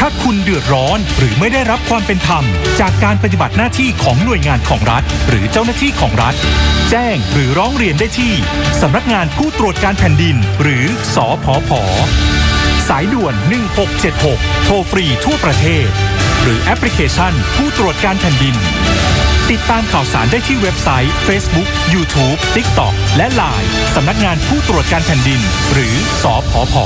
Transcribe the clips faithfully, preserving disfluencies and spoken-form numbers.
ถ้าคุณเดือดร้อนหรือไม่ได้รับความเป็นธรรมจากการปฏิบัติหน้าที่ของหน่วยงานของรัฐหรือเจ้าหน้าที่ของรัฐแจ้งหรือร้องเรียนได้ที่สำนักงานผู้ตรวจการแผ่นดินหรือสผผ.สายด่วนหนึ่งหกเจ็ดหกโทรฟรีทั่วประเทศหรือแอปพลิเคชันผู้ตรวจการแผ่นดินติดตามข่าวสารได้ที่เว็บไซต์ Facebook YouTube TikTok และ ไลน์ สำนักงานผู้ตรวจการแผ่นดินหรือสผผ.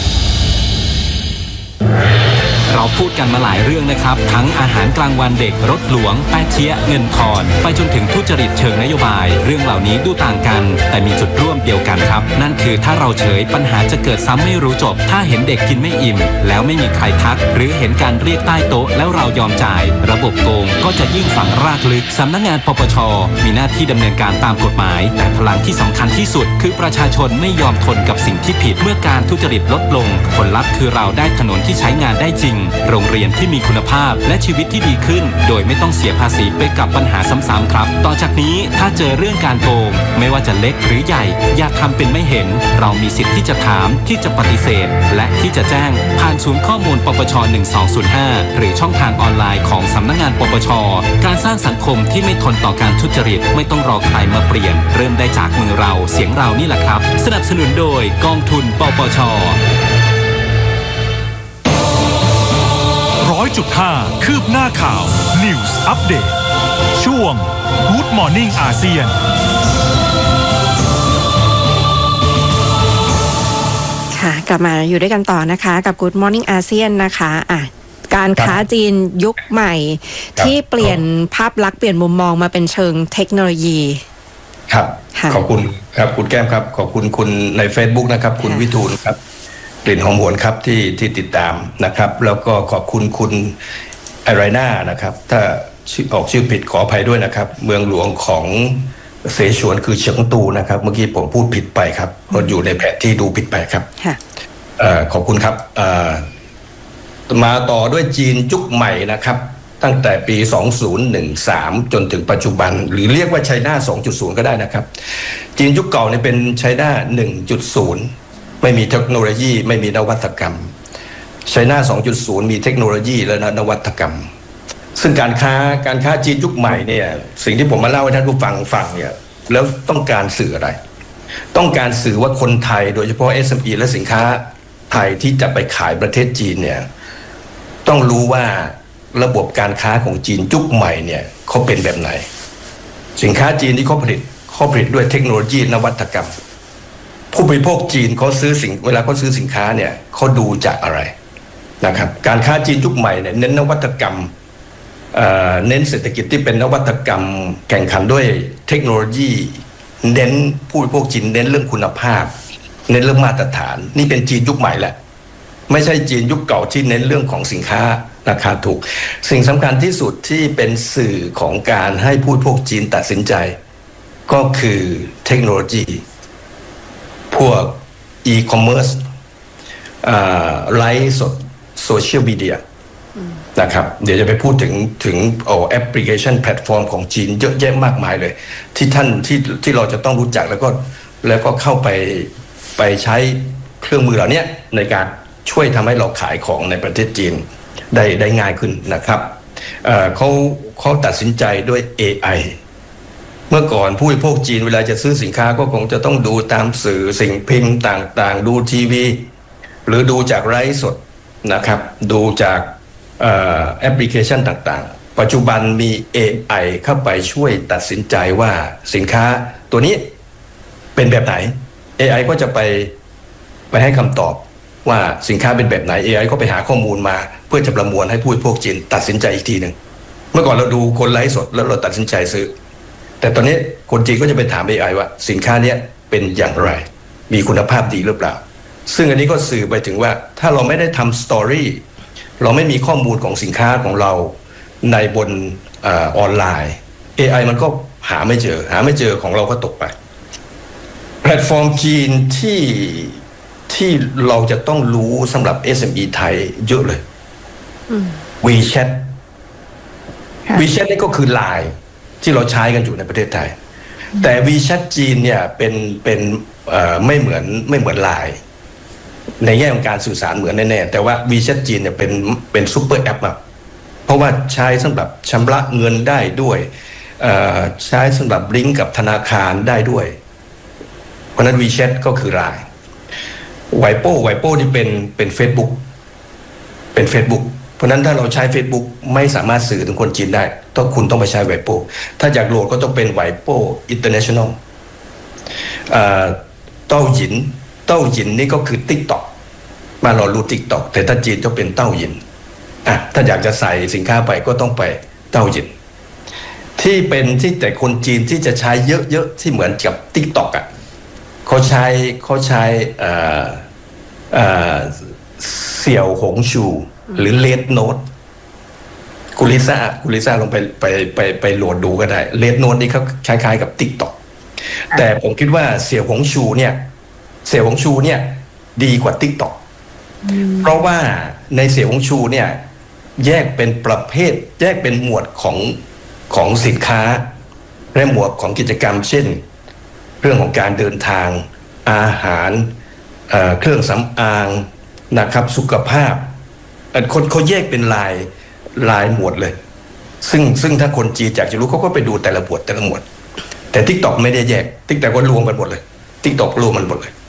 เราพูดกันมาหลายเรื่องนะครับทั้งอาหารกลางวันเด็กรถหลวงแปะเชียเงินทอนไปจนถึงทุจริตเชิงนโยบายเรื่องเหล่านี้ดูต่างกันแต่มีจุดร่วมเดียวกันครับนั่นคือถ้าเราเฉยปัญหาจะเกิดซ้ำไม่รู้จบถ้าเห็นเด็กกินไม่อิ่มแล้วไม่มีใครทักหรือเห็นการเรียกใต้โต๊ะแล้วเรายอมจ่ายระบบโกงก็จะยิ่งฝังรากลึกสำนักงานปปช.มีหน้าที่ดำเนินการตามกฎหมายแต่พลังที่สำคัญที่สุดคือประชาชนไม่ยอมทนกับสิ่งที่ผิดเมื่อการทุจริตลดลงผลลัพธ์คือเราได้ถนนที่ใช้งานได้จริงโรงเรียนที่มีคุณภาพและชีวิตที่ดีขึ้นโดยไม่ต้องเสียภาษีไปกับปัญหาซ้ำๆครับต่อจากนี้ถ้าเจอเรื่องการโกงไม่ว่าจะเล็กหรือใหญ่อย่าทำเป็นไม่เห็นเรามีสิทธิ์ที่จะถามที่จะปฏิเสธและที่จะแจ้งผ่านศูนย์ข้อมูลปปชหนึ่งสองศูนย์ห้าหรือช่องทางออนไลน์ของสำนักงานปปชการสร้างสังคมที่ไม่ทนต่อการทุจริตไม่ต้องรอใครมาเปลี่ยนเริ่มได้จากมือเราเสียงเรานี่แหละครับสนับสนุนโดยกองทุนปปชร้อยจุดห้าคืบหน้าข่าว News Update ช่วง Good Morning อาเซียนค่ะกลับมาอยู่ด้วยกันต่อนะคะกับ Good Morning อาเซียนนะคะอ่ะการค้าจีนยุคใหม่ที่เปลี่ยนภาพลักษณ์เปลี่ยนมุมมองมาเป็นเชิงเทคโนโลยีครับขอบคุณครับคุณแก้มครับขอบคุณคุณใน Facebook นะครับคุณวิทูลครับกลิ่นหอมหวนครับที่ที่ติดตามนะครับแล้วก็ขอบคุณคุณไอไรน่านะครับถ้าออกชื่อผิดขออภัยด้วยนะครับเมืองหลวงของเสฉวนคือเฉิงตูนะครับเมื่อกี้ผมพูดผิดไปครับก็อยู่ในแผนที่ดูผิดไปครับขอบคุณครับมาต่อด้วยจีนยุคใหม่นะครับตั้งแต่ปีสองพันสิบสามจนถึงปัจจุบันหรือเรียกว่าไชน่า สองจุดศูนย์ ก็ได้นะครับจีนยุคเก่าเนี่ยเป็นไชน่า หนึ่งจุดศูนย์ไม่มีเทคโนโลยีไม่มีนวัตกรรมไชน่า สองจุดศูนย์ มีเทคโนโลยีและนวัตกรรมซึ่งการค้าการค้าจีนยุคใหม่เนี่ยสิ่งที่ผมมาเล่าให้ท่านผู้ฟังฟังเนี่ยแล้วต้องการสื่ออะไรต้องการสื่อว่าคนไทยโดยเฉพาะ เอส เอ็ม อี และสินค้าไทยที่จะไปขายประเทศจีนเนี่ยต้องรู้ว่าระบบการค้าของจีนยุคใหม่เนี่ยเขาเป็นแบบไหนสินค้าจีนที่เขาผลิตเขาผลิตด้วยเทคโนโลยีนวัตกรรมผู้บริโภคจีนเขาซื้อสิ่งเวลาเขาซื้อสินค้าเนี่ยเขาดูจากอะไรนะครับการค้าจีนยุคใหม่เนี่ยเน้นนวัตกรรมเอ่อเน้นเศรษฐกิจที่เป็นนวัตกรรมแข่งขันด้วยเทคโนโลยีเน้นผู้บริโภคจีนเน้นเรื่องคุณภาพเน้นเรื่องมาตรฐานนี่เป็นจีนยุคใหม่แหละไม่ใช่จีนยุคเก่าที่เน้นเรื่องของสินค้าราคาถูกสิ่งสำคัญที่สุดที่เป็นสื่อของการให้ผู้บริโภคจีนตัดสินใจก็คือเทคโนโลยีพวกอีคอมเมิร์ซไลฟ์สดโซเชียลมีเดียนะครับเดี๋ยวจะไปพูดถึงถึงเอาแอปพลิเคชันแพลตฟอร์มของจีนเยอะแยะมากมายเลยที่ท่านที่ที่เราจะต้องรู้จักแล้วก็แล้วก็เข้าไปไปใช้เครื่องมือเหล่านี้ในการช่วยทำให้เราขายของในประเทศจีนได้ได้ง่ายขึ้นนะครับ เอ่อเขาเขาตัดสินใจด้วย เอ ไอ เมื่อก่อนผู้บริโภคจีนเวลาจะซื้อสินค้าก็คงจะต้องดูตามสื่อสิ่งพิมพ์ต่างๆดูทีวีหรือดูจากไลฟ์สดนะครับดูจากแอปพลิเคชันต่างๆปัจจุบันมี เอ ไอ เข้าไปช่วยตัดสินใจว่าสินค้าตัวนี้เป็นแบบไหน เอ ไอ ก็จะไปไปให้คำตอบว่าสินค้าเป็นแบบไหน เอ ไอ ก็ไปหาข้อมูลมาเพื่อจะประมวลให้ผู้บริโภคจีนตัดสินใจอีกทีหนึ่งเมื่อก่อนเราดูคนไลฟ์สดแล้วเราตัดสินใจซื้อแต่ตอนนี้คนจีนก็จะไปถาม เอ ไอ ว่าสินค้านี้เป็นอย่างไรมีคุณภาพดีหรือเปล่าซึ่งอันนี้ก็สื่อไปถึงว่าถ้าเราไม่ได้ทำสตอรี่เราไม่มีข้อมูลของสินค้าของเราในบนออนไลน์ เอ ไอ มันก็หาไม่เจอหาไม่เจอของเราก็ตกไปแพลตฟอร์มจีนที่ที่เราจะต้องรู้สำหรับ เอส เอ็ม อี ไทยเยอะเลย WeChat WeChat นี่ก็คือ ไลน์ ที่เราใช้กันอยู่ในประเทศไทยแต่ WeChat จีนเนี่ยเป็นเป็นไม่เหมือนไม่เหมือน ไลน์ในแง่ของการสื่อสารเหมือนแน่ๆแต่ว่า WeChat จีนเนี่ยเป็นเป็นซุปเปอร์แอปอะเพราะว่าใช้สำหรับชำระเงินได้ด้วยใช้สำหรับลิงก์กับธนาคารได้ด้วยเพราะนั้น WeChat ก็คือไลน์ไวโป้ไวโป้นี่เป็นเป็น Facebook เป็น Facebook เพราะนั้นถ้าเราใช้ Facebook ไม่สามารถสื่อถึงคนจีนได้ต้องคุณต้องไปใช้ไวโป้ถ้าอยากโหลดก็ต้องเป็นไวโป้ International เต้าหยินเต้าหยินนี่ก็คือ TikTok มาเรารู้ TikTok แต่ถ้าจีนต้องเป็นเต้าหยินอ่ะถ้าอยากจะใส่สินค้าไปก็ต้องไปเต้าหยินที่เป็นที่แต่คนจีนที่จะใช้เยอะๆที่เหมือนกับ TikTok อ่ะเขาใช้เขาใช้เอ่อเอ่อเสี่ยวหงชูหรือเลดโนตกุลิซ่ากุลิซ่าลงไปไปไปไปโหลดดูก็ได้เลดโนตนี่เขาคล้ายๆกับ TikTok แต่ผมคิดว่าเสี่ยวหงชูเนี่ยเสี่ยวหงชูเนี่ยดีกว่า TikTok เพราะว่าในเสี่ยวหงชูเนี่ยแยกเป็นประเภทแยกเป็นหมวดของของสินค้าและหมวดของกิจกรรมเช่นเรื่องของการเดินทางอาหาร เอ่อ เครื่องสำอางนะครับสุขภาพคนเขาแยกเป็นลายลายหมวดเลยซึ่งซึ่งถ้าคนจีนอยากจะรู้เขาก็ไปดูแต่ละหมวดแต่ละหมวดแต่ TikTok ไม่ได้แยก TikTok ก็รวมกันหมดเลย TikTok รวมมันหมดเลย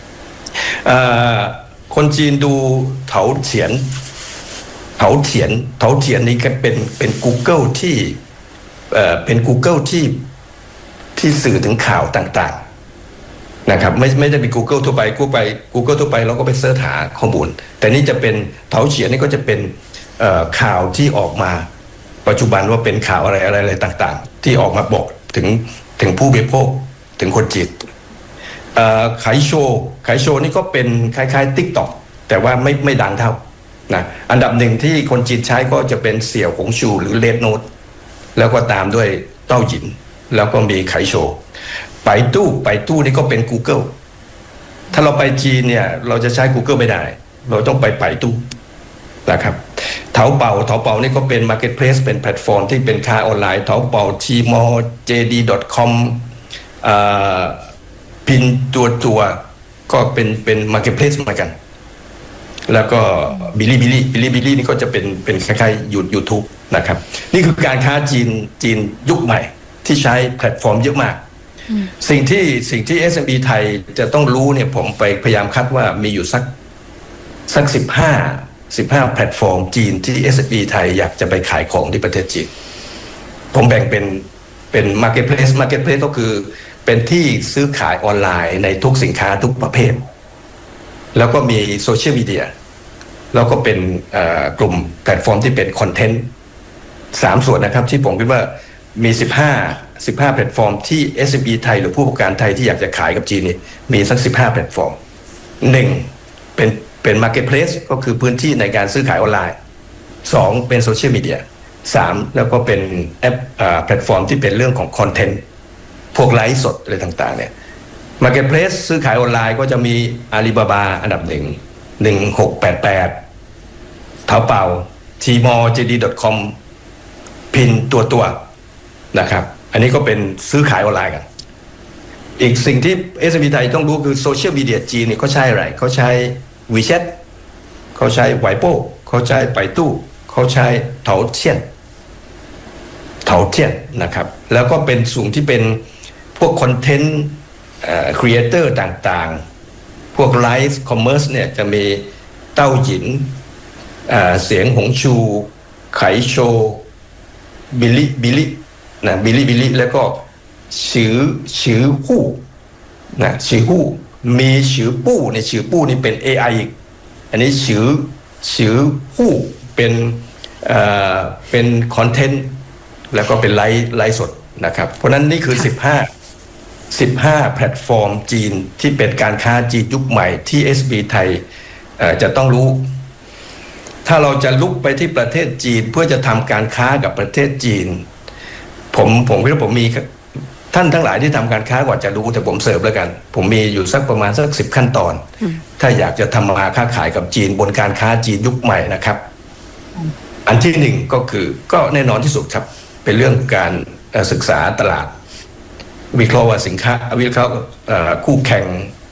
คนจีนดูเถาเฉียนเถาเฉียนเถาเฉียนนี้ก็เป็นเป็น Google ที่เอ่อเป็น Google ที่ที่สื่อถึงข่าวต่างๆนะครับไม่ไม่ได้เป็น Google ทั่วไป Google ไป Google ทั่วไปเราก็ไปเสิร์ชหาข้อมูลแต่นี่จะเป็นเถาเฉียนนี่ก็จะเป็นเอ่อข่าวที่ออกมาปัจจุบันว่าเป็นข่าวอะไรอะไรอะไรต่างๆที่ออกมาบอกถึงถึงผู้บริโภคถึงคนจีนเอ่อไขโชไขโชนี่ก็เป็นคล้ายๆ TikTok แต่ว่าไม่ไม่ดังเท่านะอันดับหนึ่งที่คนจีนใช้ก็จะเป็นเสี่ยวหงชูหรือเลดโนตแล้วก็ตามด้วยเต้าหยินแล้วก็มีไขโชไปตู้ไปตู้นี่ก็เป็น Google ถ้าเราไปจีนเนี่ยเราจะใช้ Google ไม่ได้เราต้องไปไปตู้นะครับเถาเป่าเถาเป่านี่ก็เป็น Marketplace เป็นแพลตฟอร์มที่เป็นค้าออนไลน์เถาเป่า ที เอ็ม อล เจ ดี ดอท คอม อ่าพินตัวตัวก็เป็นเป็น Marketplace เหมือนกันแล้วก็บิลิบิลิบิลิบิลินี่ก็จะเป็นเป็นคล้ายๆยูยูทูบนะครับนี่คือการค้าจีนจีนยุคใหม่ที่ใช้แพลตฟอร์มเยอะมากสิ่งที่สิ่งที่ เอส เอ็ม อี ไทยจะต้องรู้เนี่ยผมไปพยายามคัดว่ามีอยู่สักสักสิบห้าสิบห้าแพลตฟอร์มจีนที่ เอส เอ็ม อี ไทยอยากจะไปขายของที่ประเทศจีนผมแบ่งเป็นเป็น Marketplace Marketplace ก็คือเป็นที่ซื้อขายออนไลน์ในทุกสินค้าทุกประเภทแล้วก็มีโซเชียลมีเดียแล้วก็เป็นกลุ่มแพลตฟอร์มที่เป็นคอนเทนต์สามส่วนนะครับที่ผมคิดว่ามีสิบห้า สิบห้าแพลตฟอร์มที่ เอส เอ็ม อี ไทยหรือผู้ประกอบการไทยที่อยากจะขายกับจีนนี่มีสักสิบห้าแพลตฟอร์มหนึ่งเป็นเป็น Marketplace ก็คือพื้นที่ในการซื้อขายออนไลน์สองเป็นโซเชียลมีเดียสามแล้วก็เป็นแอปแพลตฟอร์มที่เป็นเรื่องของคอนเทนต์พวกไลฟ์สดอะไรต่างๆเนี่ยMarketplace ซื้อขายออนไลน์ก็จะมี Alibaba อันดับหนึ่ง หนึ่งหกแปดแปดเถาเป่า ที เอ็ม อล เจ ดี ดอท คอม พินตัวตัวนะครับอันนี้ก็เป็นซื้อขายออนไลน์กันอีกสิ่งที่ เอส เอ็ม อี ไทยต้องรู้คือโซเชียลมีเดียจีนนี่เขาใช้อะไรเขาใช้ WeChat เขาใช้ไวโป้เขาใช้ไปตู้เขาใช้เถาเทียนเถาเทียนนะครับแล้วก็เป็นส่วนที่เป็นพวกคอนเทนต์ครีเอเตอร์ต่างๆพวกไลฟ์คอมเมอร์สเนี่ยจะมีเต้าหยินเสียงหงชูไขโชบิลิบิลินะบิลิบิลิแล้วก็ชือชือฮู้นะชือฮู้มีชือปู้ในชือปู้นี่เป็น เอ ไอ อีกอันนี้ชือชือฮู้เป็นเอ่อเป็นคอนเทนต์แล้วก็เป็นไลฟ์ไลฟ์สดนะครับเพราะนั้นนี่คือสิบห้าสิบห้าแพลตฟอร์มจีนที่เป็นการค้าจีนยุคใหม่ที่ เอส บี ไทยจะต้องรู้ถ้าเราจะลุกไปที่ประเทศจีนเพื่อจะทำการค้ากับประเทศจีนผมผมคิดว่าผมมีท่านทั้งหลายที่ทำการค้าก่อนจะรู้แต่ผมเสิร์ฟแล้วกันผมมีอยู่สักประมาณสักสิบขั้นตอนถ้าอยากจะทำมาค้าขายกับจีนบนการค้าจีนยุคใหม่นะครับอันที่หนึ่งก็คือก็แน่นอนที่สุดครับเป็นเรื่องการศึกษาตลาดวิเคราะห์ว่าสินค้าวิเคราะห์คู่แข่ง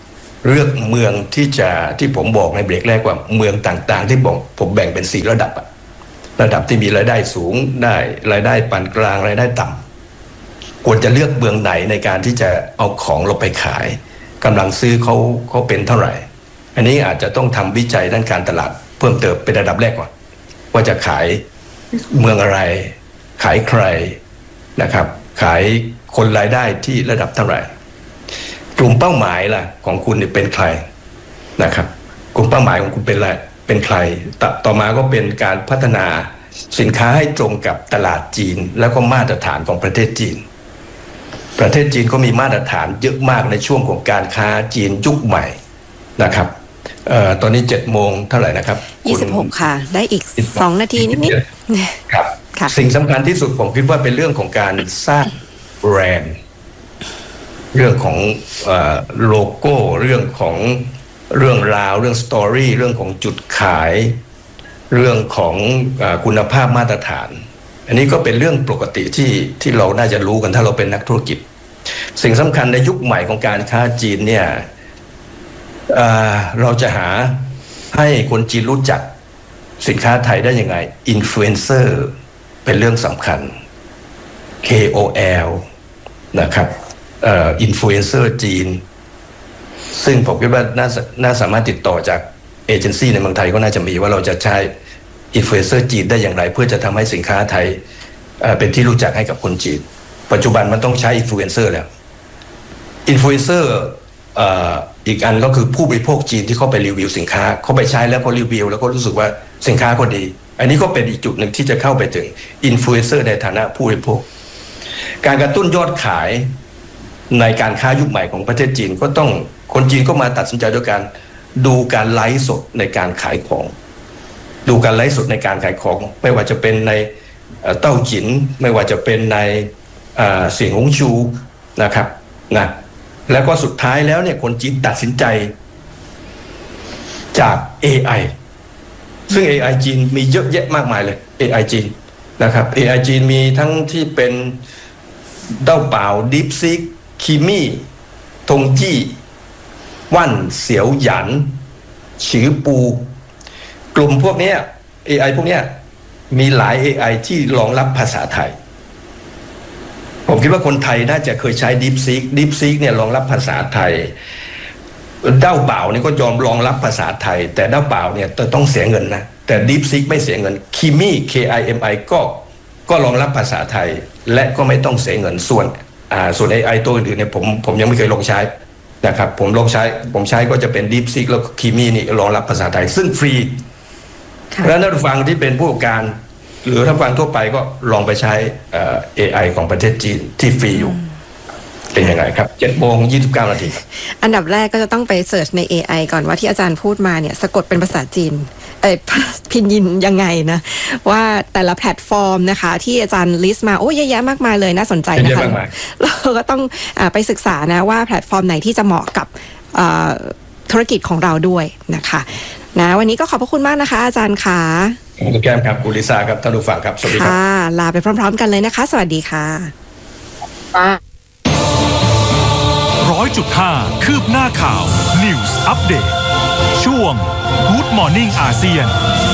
เลือกเมืองที่จะที่ผมบอกในเบรกแรกว่าเมืองต่างๆที่บอกผมแบ่งเป็นสี่ระดับอะระดับที่มีรายได้สูงได้รายได้ปานกลางรายได้ต่ำควรจะเลือกเมืองไหนในการที่จะเอาของเราไปขายกำลังซื้อเขาเขาเป็นเท่าไหร่อันนี้อาจจะต้องทำวิจัยด้านการตลาดเพิ่มเติมเป็นระดับแรกก่อนว่าจะขายเมืองอะไรขายใครนะครับขายคนรายได้ที่ระดับเท่าไหร่กลุ่มเป้าหมายล่ะของคุณเป็นใครนะครับกลุ่มเป้าหมายของคุณเป็นอะไรเป็นใครต่อต่อมาก็เป็นการพัฒนาสินค้าให้ตรงกับตลาดจีนแล้วก็มาตรฐานของประเทศจีนประเทศจีนก็มีมาตรฐานเยอะมากในช่วงของการค้าจีนยุคใหม่นะครับเอ่อตอนนี้เจ็ดโมงเท่าไหร่นะครับยี่สิบหกค่ะได้อีกสองนาทีนิดๆครับสิ่งสำคัญที่สุดผมคิดว่าเป็นเรื่องของการสร้างแบรนด์เรื่องของโลโก้เรื่องของเรื่องราวเรื่องสตอรี่เรื่องของจุดขายเรื่องของคุณภาพมาตรฐานอันนี้ก็เป็นเรื่องปกติที่ที่เราน่าจะรู้กันถ้าเราเป็นนักธุรกิจสิ่งสำคัญในยุคใหม่ของการค้าจีนเนี่ยเราจะหาให้คนจีนรู้จักสินค้าไทยได้ยังไงอินฟลูเอนเซอร์เป็นเรื่องสำคัญ เค โอ แอล นะครับเอ่ออินฟลูเอนเซอร์จีนซึ่งผมคิดว่าน่าน่าสามารถติดต่อจากเอเจนซี่ในเมืองไทยก็น่าจะมีว่าเราจะใช้อินฟลูเอนเซอร์จีนได้อย่างไรเพื่อจะทำให้สินค้าไทยเอ่อเป็นที่รู้จักให้กับคนจีนปัจจุบันมันต้องใช้อินฟลูเอนเซอร์แล้วอินฟลูเอนเซอร์เอ่ออีกอันก็คือผู้บริโภคจีนที่เขาไปรีวิวสินค้าเขาไปใช้แล้วเขารีวิวแล้วก็รู้สึกว่าสินค้าเขาดีอันนี้ก็เป็นอีกจุดหนึ่งที่จะเข้าไปถึงอินฟลูเอนเซอร์ในฐานะผู้บริโภคการกระตุ้นยอดขายในการค้ายุคใหม่ของประเทศจีนก็ต้องคนจีนก็มาตัดสินใจด้วยการดูการไลฟ์สดในการขายของดูการไลฟ์สดในการขายของไม่ว่าจะเป็นในเต้าจิ๋นไม่ว่าจะเป็นในเสียงฮงชูนะครับนะแล้วก็สุดท้ายแล้วเนี่ยคนจีนตัดสินใจจาก เอ ไอ ซึ่ง เอ ไอ จีนมีเยอะแยะมากมายเลย เอ ไอ จีนนะครับ เอ ไอ จีนมีทั้งที่เป็นเต้าเปล่า DeepSeek คิมี่ทงจี้ว่านเสียวหยันฉือปูกลุ่มพวกนี้ เอ ไอ พวกนี้มีหลาย เอ ไอ ที่รองรับภาษาไทยผมคิดว่าคนไทยน่าจะเคยใช้ DeepSeek DeepSeek เนี่ยรองรับภาษาไทยเต้าเปล่านี่ก็ยอมรองรับภาษาไทยแต่เต้าเปล่าเนี่ยต้องเสียเงินนะแต่ DeepSeek ไม่เสียเงินคิมี่ เค ไอ เอ็ม ไอ ก็ก็รองรับภาษาไทยและก็ไม่ต้องเสียเงินส่วนอ่าส่วน เอ ไอ ตัวอื่นเนี่ยผมผมยังไม่เคยลองใช้นะครับผมลองใช้ผมใช้ก็จะเป็น DeepSeek แล้วคิมี่นี่รองรับภาษาไทยซึ่งฟรีแล้วท่านผู้ฟังที่เป็นผู้ประกอบการหรือท่านผู้ฟังทั่วไปก็ลองไปใช้เอ่อ เอ ไอ ของประเทศจีนที่ฟรีอยู่เป็นยังไงครับ เจ็ดโมงยี่สิบเก้านาทีอันดับแรกก็จะต้องไปเสิร์ชใน เอ ไอ ก่อนว่าที่อาจารย์พูดมาเนี่ยสะกดเป็นภาษาจีนเอ่อพินยินยังไงนะว่าแต่ละแพลตฟอร์มนะคะที่อาจารย์ลิสต์มาโอ้เยอะแยะมากมายเลยน่าสนใจนะคะเราก็ต้องอ่าไปศึกษานะว่าแพลตฟอร์มไหนที่จะเหมาะกับอ่าธุรกิจของเราด้วยนะคะนะวันนี้ก็ขอบพระคุณมากนะคะอาจารย์ค่ะคุณแก้มครับคุณลิซ่าครับท่านผู้ฟังครับสวัสดีครับค่ะลาไปพร้อมๆกันเลยนะคะสวัสดีค่ะร้อยจุดห้าคืบหน้าข่าว News Update ช่วง Good Morning อาเซียน